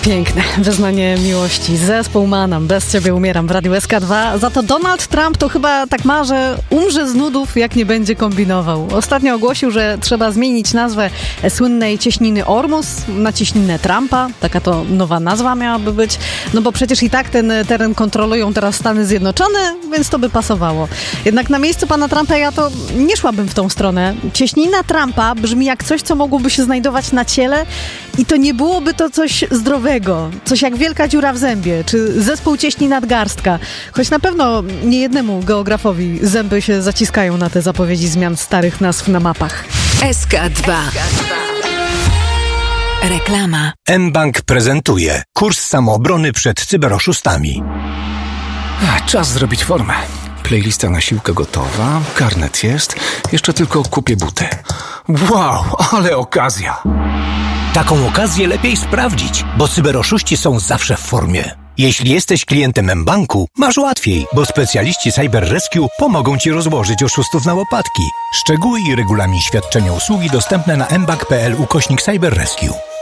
Piękne wyznanie miłości. Zespół Manam, Bez ciebie umieram w Radiu SK2. Za to Donald Trump to chyba tak ma, że umrze z nudów, jak nie będzie kombinował. Ostatnio ogłosił, że trzeba zmienić nazwę słynnej cieśniny Ormus na cieśninę Trumpa. Taka to nowa nazwa miałaby być. No bo przecież i tak ten teren kontrolują teraz Stany Zjednoczone, więc to by pasowało. Jednak na miejscu pana Trumpa ja to nie szłabym w tą stronę. Cieśnina Trumpa brzmi jak coś, co mogłoby się znajdować na ciele i to nie byłoby to coś zdrowego. Coś jak wielka dziura w zębie, czy zespół cieśni nadgarstka. Choć na pewno niejednemu geografowi zęby się zaciskają na te zapowiedzi zmian starych nazw na mapach. SK2. Reklama. mBank prezentuje kurs samoobrony przed cyberoszustami. Czas zrobić formę. Playlista na siłkę gotowa, karnet jest, jeszcze tylko kupię buty. Wow, ale okazja! Taką okazję lepiej sprawdzić, bo cyberoszuści są zawsze w formie. Jeśli jesteś klientem mBanku, masz łatwiej, bo specjaliści Cyber Rescue pomogą Ci rozłożyć oszustów na łopatki. Szczegóły i regulamin świadczenia usługi dostępne na mbank.pl/Cyber Rescue.